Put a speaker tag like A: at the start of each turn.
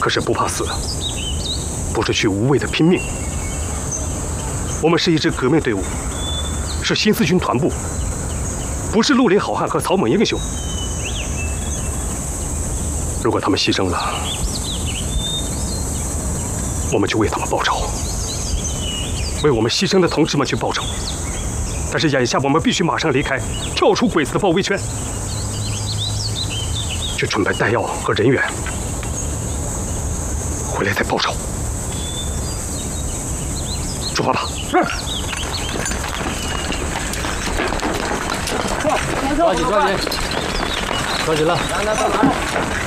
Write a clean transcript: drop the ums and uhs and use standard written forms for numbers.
A: 可是不怕死，不是去无谓的拼命。我们是一支革命队伍，是新四军团部，不是绿林好汉和草莽英雄。如果他们牺牲了，我们就为他们报仇，为我们牺牲的同志们去报仇。但是眼下我们必须马上离开，跳出鬼子的包围圈，去准备弹药和人员，回来再报仇。出发吧！是。
B: 抓紧了！来，